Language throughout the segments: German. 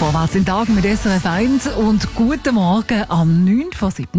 Vorwärts in den Tag mit SRF 1 und guten Morgen am 9 vor 7.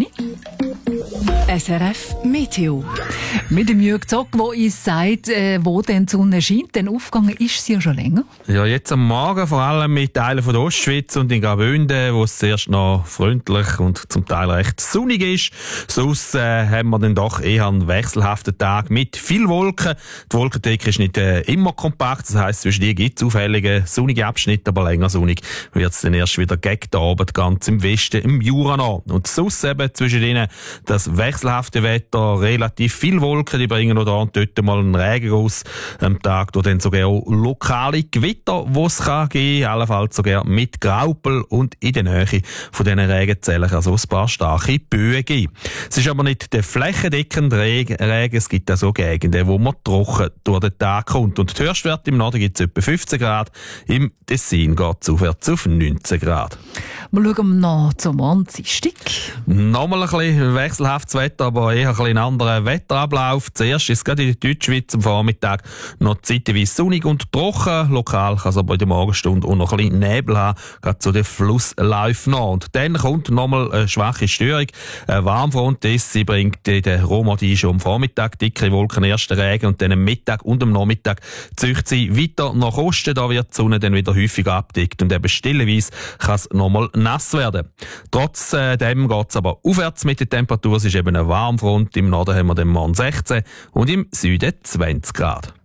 SRF Meteo. Mit dem Jürg Zock, der uns sagt, wo denn die Sonne scheint, denn aufgegangen ist sie ja schon länger. Ja, jetzt am Morgen vor allem mit Teilen von der Ostschweiz und in Graubünden, wo es zuerst noch freundlich und zum Teil recht sonnig ist. Sonst haben wir dann doch eher einen wechselhaften Tag mit viel Wolken. Die Wolkendecke ist nicht immer kompakt, das heisst, zwischen die gibt es auffällige sonnige Abschnitte, aber länger sonnig wird es dann erst wieder gegen den Abend ganz im Westen, im Jura noch. Und sonst eben zwischen ihnen das wechselhafte Wetter, relativ viel Wolken, die bringen noch da und dort mal einen Regenguss am Tag, wo dann sogar auch lokale Gewitter, die es kann geben, allenfalls sogar mit Graupel und in der Nähe von diesen Regenzellen kann so ein paar starke Böen geben. Es ist aber nicht der flächendeckende Regen, es gibt auch so Gegenden, wo man trocken durch den Tag kommt. Und die Höchstwerte im Norden gibt es etwa 15 Grad, im Tessin geht es aufwärts auf 19 Grad. Wir schauen noch zum Dienstag. Nochmal ein bisschen wechselhaftes Wetter, aber eher ein bisschen anderer Wetterablauf. Zuerst ist es gerade in der Deutschschweiz am Vormittag noch zeitweise sonnig und trocken. Lokal kann es aber in der Morgenstunde auch noch ein bisschen Nebel haben, gerade zu den Flussläufen noch. Und dann kommt nochmal eine schwache Störung. Eine Warmfront ist, sie bringt in der Romandie schon am Vormittag dickere Wolken, ersten Regen und dann am Mittag und am Nachmittag zieht sie weiter nach Osten. Da wird die Sonne dann wieder häufig abgedeckt und eben stellenweise kann es nochmal nass werden. Trotzdem geht es aber aufwärts mit der Temperatur. Es ist eben eine Warmfront. Im Norden haben wir den morgen 16 und im Süden 20 Grad.